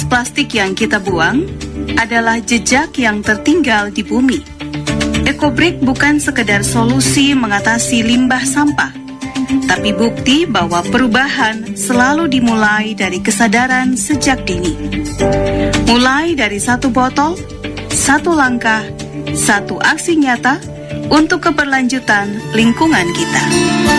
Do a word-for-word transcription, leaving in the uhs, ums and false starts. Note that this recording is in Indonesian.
plastik yang kita buang adalah jejak yang tertinggal di bumi. EcoBrick bukan sekedar solusi mengatasi limbah sampah, tapi bukti bahwa perubahan selalu dimulai dari kesadaran sejak dini. Mulai dari satu botol, satu langkah, satu aksi nyata untuk keberlanjutan lingkungan kita.